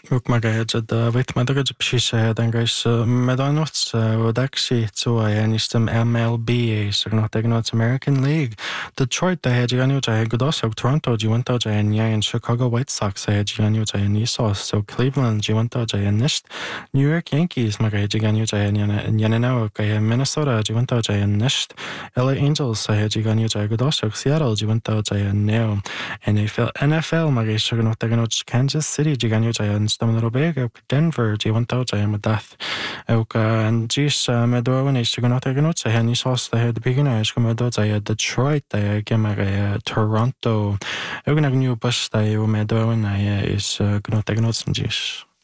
Ook maar weet maar dat je precies dan is met een wat redactie zo en is de MLB is er nog tegen het American League. Detroit de had je nu tegen Godos ook Toronto je went uit en Chicago White Sox had je nu tegen Isos so Cleveland je went uit en Nist New York Yankees maar had je nu tegen en nou Minnesota je went uit en Nist LA Angels had je nu tegen Godos ook Seattle je went uit en now NFL maar is er nog tegen Kansas City je nu tegen Stammen Robega, Denver, die went out met dat. Ook en Gis met doorwen is gewoon tegen het zijn is als de beginner is komen dat zij Detroit, dat je Toronto. Ook nog nieuw bus dat je met doorwen is gewoon tegen het Gis.